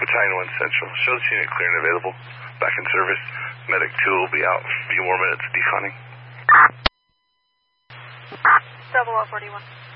Battalion 1 Central. Show this unit clear and available. Back in service. Medic 2 will be out. A few more minutes deconning. 0041.